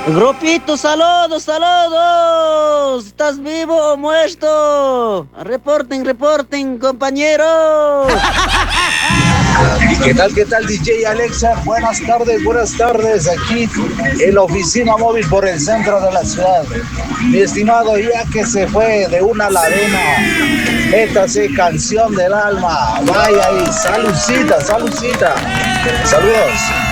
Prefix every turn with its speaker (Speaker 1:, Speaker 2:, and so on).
Speaker 1: Grupito, saludos, saludos. ¿Estás vivo o muerto? Reporten, compañeros.
Speaker 2: Qué tal, DJ Alexa? Buenas tardes, aquí en la oficina móvil por el centro de la ciudad. Mi estimado, ya que se fue de una a la arena, métase canción del alma. Vaya ahí, saludcita. Saludos.